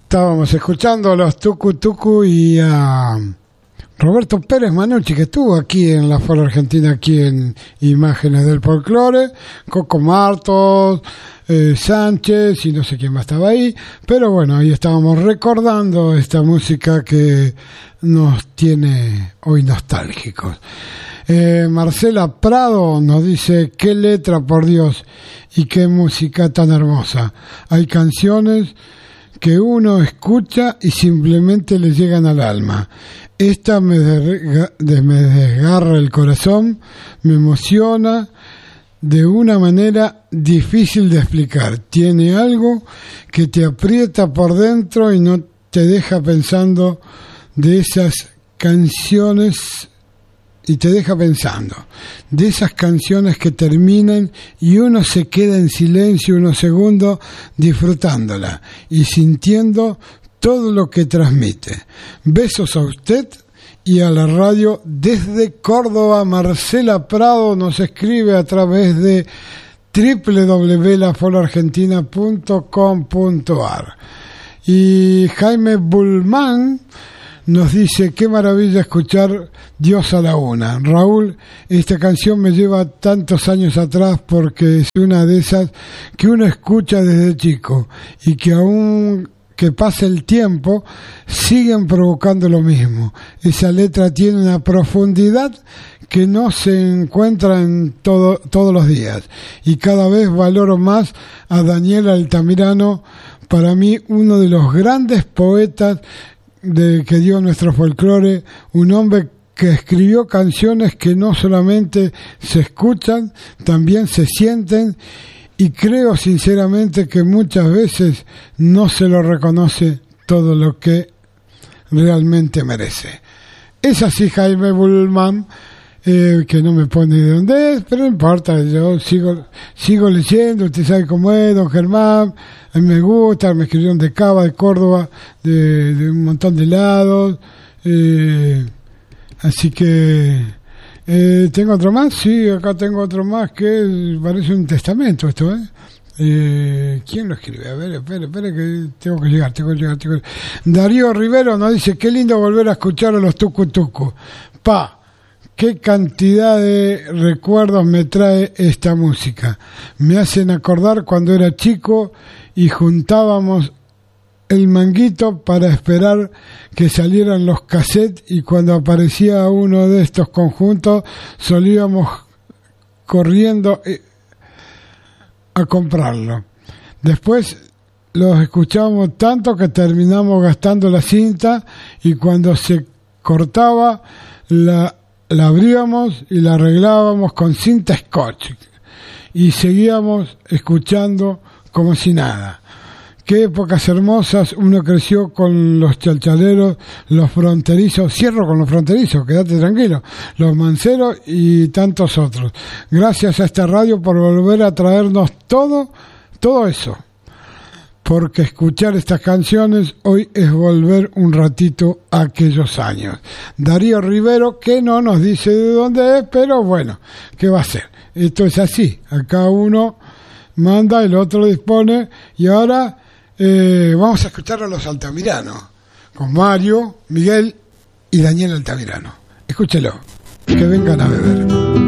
Estábamos escuchando a los Tucu Tucu y a Roberto Pérez Manucci, que estuvo aquí en la Foro Argentina, aquí en Imágenes del Folclore, Coco Martos, Sánchez y no sé quién más estaba ahí, pero bueno, ahí estábamos recordando esta música que nos tiene hoy nostálgicos. Marcela Prado nos dice: qué letra, por Dios, y qué música tan hermosa. Hay canciones que uno escucha y simplemente le llegan al alma. Esta me desgarra el corazón, me emociona de una manera difícil de explicar. Tiene algo que te aprieta por dentro y no te deja pensando de esas canciones. Y te deja pensando de esas canciones que terminan y uno se queda en silencio unos segundos disfrutándola y sintiendo todo lo que transmite. Besos a usted y a la radio desde Córdoba. Marcela Prado nos escribe a través de www.lafoloargentina.com.ar. Y Jaime Bullman nos dice: qué maravilla escuchar Dios a la una. Raúl, esta canción me lleva tantos años atrás porque es una de esas que uno escucha desde chico y que aún que pase el tiempo siguen provocando lo mismo. Esa letra tiene una profundidad que no se encuentra en todos los días, y cada vez valoro más a Daniel Altamirano, para mí uno de los grandes poetas que dio nuestro folclore, un hombre que escribió canciones que no solamente se escuchan, también se sienten, y creo sinceramente que muchas veces no se lo reconoce todo lo que realmente merece. Es así, Jaime Bullman, que no me pone de dónde es, pero no importa, yo sigo leyendo. Usted sabe cómo es, don Germán, a mí me gusta, me escribieron de Cava, de Córdoba, de un montón de lados, así que tengo otro más. Sí, acá tengo otro más que parece un testamento esto, ¿quién lo escribe? A ver, espere que tengo que llegar. Darío Rivero nos dice: qué lindo volver a escuchar a los Tucu Tucu. Qué cantidad de recuerdos me trae esta música. Me hacen acordar cuando era chico y juntábamos el manguito para esperar que salieran los cassettes, y cuando aparecía uno de estos conjuntos solíamos corriendo a comprarlo. Después los escuchábamos tanto que terminamos gastando la cinta, y cuando se cortaba la abríamos y la arreglábamos con cinta scotch y seguíamos escuchando como si nada. Qué épocas hermosas. Uno creció con los chalchaleros, los fronterizos, cierro con los fronterizos, quédate tranquilo, los manceros y tantos otros. Gracias a esta radio por volver a traernos todo eso, porque escuchar estas canciones hoy es volver un ratito a aquellos años. Darío Rivero, que no nos dice de dónde es, pero bueno, ¿qué va a ser? Esto es así, acá uno manda, el otro dispone, y ahora vamos a escuchar a los Altamirano, con Mario, Miguel y Daniel Altamirano. Escúchelo, que vengan a beber.